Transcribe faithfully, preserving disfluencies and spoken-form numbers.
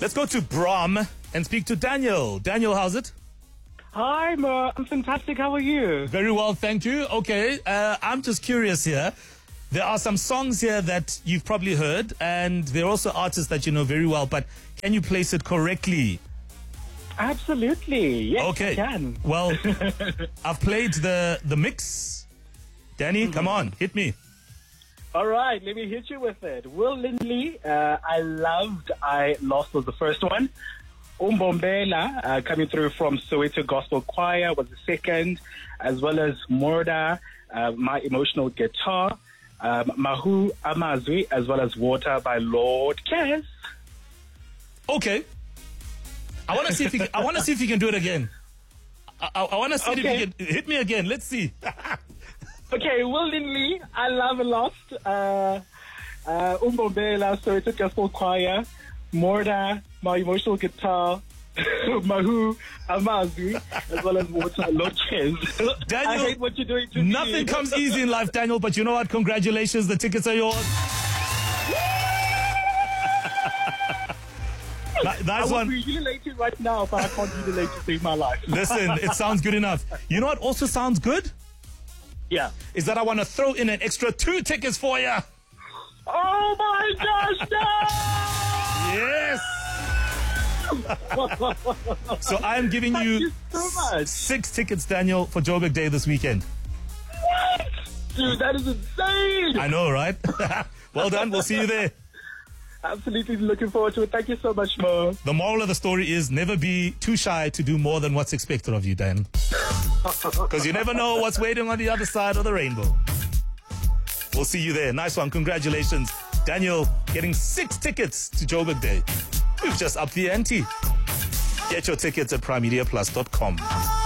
Let's go to Brom and speak to Daniel. Daniel, how's it? Hi, Mo. I'm fantastic. How are you? Very well, thank you. Okay, uh, I'm just curious here. There are some songs here that you've probably heard, and there are also artists that you know very well, but can you place it correctly? Absolutely. Yes, Okay. I can. Well, I've played the, the mix. Danny, mm-hmm. come on, hit me. All right, let me hit you with it. Will Lindley, uh, I loved I Lost was the first one. Umbombela, uh, coming through from Soweto Gospel Choir, was the second, as well as Morda, uh, My Emotional Guitar, um, Mahu Amazwi, as well as Water by Lord Kes. Okay. I want to see if you can, I want to see if you can do it again. I, I, I want to see Okay. if you can hit me again. Let's see. Okay, Will Lindley, I Love and Lost, uh, uh, Umbombela, Soweto Gospel Choir, Morda, My Emotional Guitar, Mahu Amazwi, as well as Water Lord Kes. Daniel, I hate what you're doing to Nothing me. comes easy in life, Daniel, but you know what? Congratulations. The tickets are yours. Ni- Nice I would one. be elated right now, but I can't be elated to save my life. Listen, it sounds good enough. You know what also sounds good? Yeah. Is that I want to throw in an extra two tickets for you. Oh my gosh, Yes. So I'm giving Thank you, you so much. six tickets, Daniel, for Joburg Day this weekend. What? Dude, that is insane. I know, right? Well done. We'll see you there. Absolutely looking forward to it. Thank you so much, Mo. The moral of the story is never be too shy to do more than what's expected of you, Dan. Because you never know what's waiting on the other side of the rainbow. We'll see you there. Nice one. Congratulations. Daniel getting six tickets to Joburg Day. We've just upped the ante. Get your tickets at prime media plus dot com.